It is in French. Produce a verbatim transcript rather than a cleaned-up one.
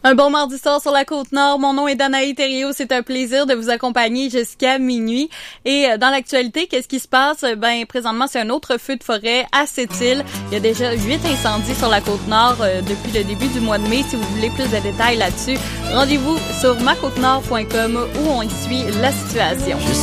Un bon mardi soir sur la Côte-Nord. Mon nom est Danaï Thériault. C'est un plaisir de vous accompagner jusqu'à minuit. Et dans l'actualité, qu'est-ce qui se passe? Ben, présentement, c'est un autre feu de forêt à Sept-Îles. Il y a déjà huit incendies sur la Côte-Nord euh, depuis le début du mois de mai. Si vous voulez plus de détails là-dessus, rendez-vous sur ma côte nord point com où on y suit la situation.